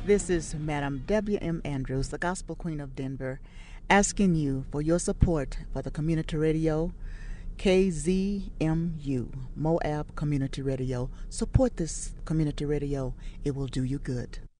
This is Madam W.M. Andrews, the Gospel Queen of Denver, asking you for your support for the community radio, KZMU, Moab Community Radio. Support this community radio. It will do you good.